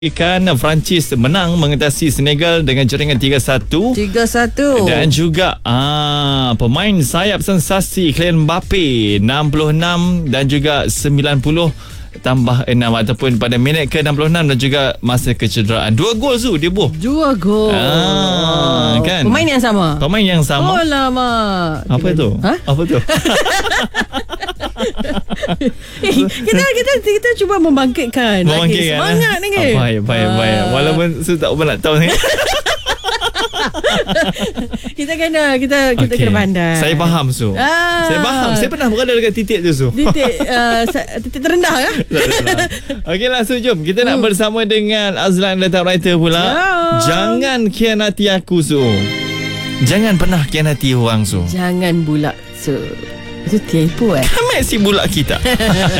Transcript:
Ikan Perancis menang mengatasi Senegal dengan jaringan 3-1. 3-1. Dan juga pemain sayap sensasi Kylian Mbappe 66 dan juga 90 tambah 6 ataupun pada minit ke-66 dan juga masa kecederaan. 2 gol tu dia buh. 2 gol. Kan? Pemain yang sama. Pemain yang sama. Oh lama. Apa tu? Apa tu? kita cuba membangkitkan lagi semangat ni ke? Baik. Walaupun saya tak pernah nak tahu ni. kita kena pandai. Saya faham Su. Saya faham. Saya pernah berada dekat titik tu Su. Titik terendah ya. Okeylah Su, jom kita nak bersama dengan Azlan letter writer pula. Jangan khianati aku Su. Jangan pernah khianati orang Su. Jangan bulak Su. Itu tipu Kami si bulak kita.